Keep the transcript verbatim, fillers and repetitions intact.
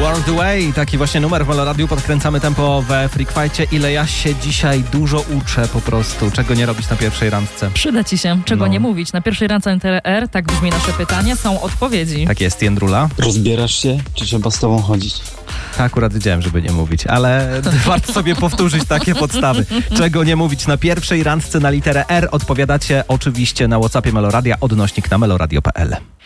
World Away. Taki właśnie numer w Meloradiu. Podkręcamy tempo we Freak Fightie. Ile ja się dzisiaj dużo uczę po prostu. Czego nie robić na pierwszej randce. Przyda ci się, czego No. nie mówić. Na pierwszej randce N T R, tak brzmi nasze pytanie, są odpowiedzi. Tak jest, Jędrula. Rozbierasz się, czy trzeba z tobą chodzić? Tak, akurat wiedziałem, żeby nie mówić, ale warto sobie powtórzyć takie podstawy. Czego nie mówić na pierwszej randce na literę R? Odpowiadacie oczywiście na WhatsAppie Meloradia, odnośnik na meloradio kropka p l.